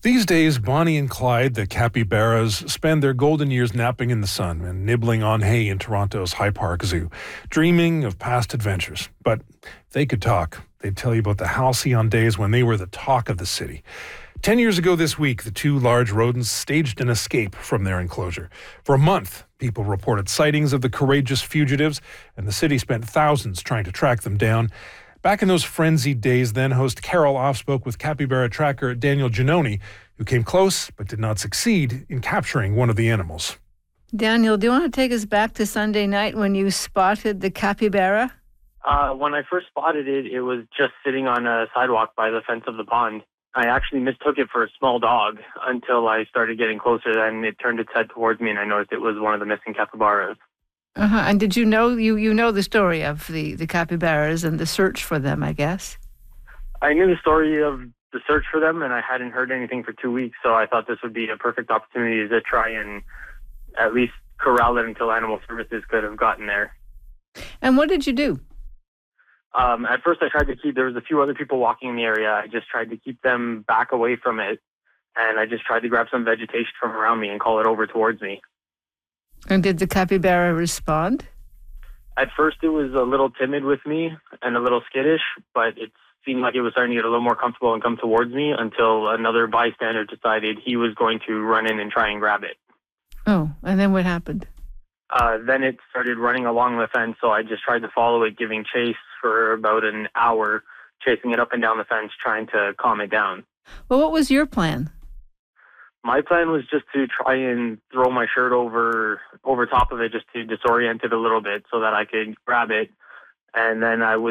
These days, Bonnie and Clyde, the capybaras, spend their golden years napping in the sun and nibbling on hay in Toronto's High Park Zoo, dreaming of past adventures. But if they could talk, they'd tell you about the halcyon days when they were the talk of the city. 10 years ago this week, the two large rodents staged an escape from their enclosure. For a month, people reported sightings of the courageous fugitives, and the city spent thousands trying to track them down. Back in those frenzied days, then host Carol Off spoke with capybara tracker Daniel Giannone, who came close but did not succeed in capturing one of the animals. Daniel, do you want to take us back to Sunday night when you spotted the capybara? When I first spotted it, it was just sitting on a sidewalk by the fence of the pond. I actually mistook it for a small dog until I started getting closer. Then it turned its head towards me, and I noticed it was one of the missing capybaras. And did you know, you know the story of the capybaras and the search for them, I guess? I knew the story of the search for them, and I hadn't heard anything for 2 weeks, so I thought this would be a perfect opportunity to try and at least corral it until Animal Services could have gotten there. And what did you do? At first I tried to there was a few other people walking in the area. I just tried to keep them back away from it, and I just tried to grab some vegetation from around me and call it over towards me. And did the capybara respond? At first it was a little timid with me and a little skittish, but it seemed like it was starting to get a little more comfortable and come towards me until another bystander decided he was going to run in and try and grab it. Oh, and then what happened? Then it started running along the fence, so I just tried to follow it, giving chase for about an hour, chasing it up and down the fence, trying to calm it down. Well, what was your plan? My plan was just to try and throw my shirt over top of it, just to disorient it a little bit so that I could grab it. And then I was